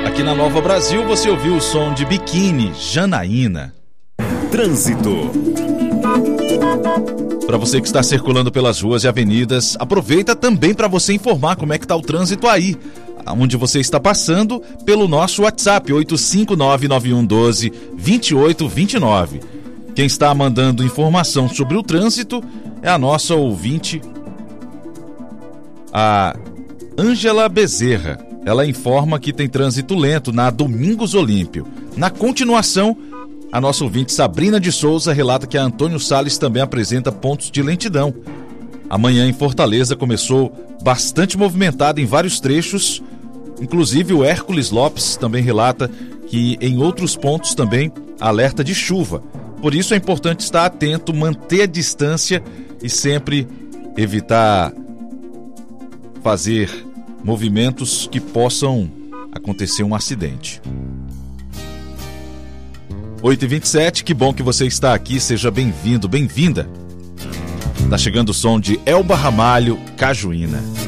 Aqui na Nova Brasil você ouviu o som de Biquíni, Janaína. Trânsito. Para você que está circulando pelas ruas e avenidas, aproveita também para você informar como é que está o trânsito aí, onde você está passando, pelo nosso WhatsApp 85991122829. Quem está mandando informação sobre o trânsito é a nossa ouvinte, a Ângela Bezerra. Ela informa que tem trânsito lento na Domingos Olímpio. Na continuação, a nossa ouvinte Sabrina de Souza relata que a Antônio Salles também apresenta pontos de lentidão. Amanhã em Fortaleza começou bastante movimentada em vários trechos, inclusive o Hércules Lopes também relata que em outros pontos também alerta de chuva. Por isso é importante estar atento, manter a distância e sempre evitar fazer movimentos que possam acontecer um acidente. 8h27, que bom que você está aqui, seja bem-vindo, bem-vinda. Tá chegando o som de Elba Ramalho, Cajuína.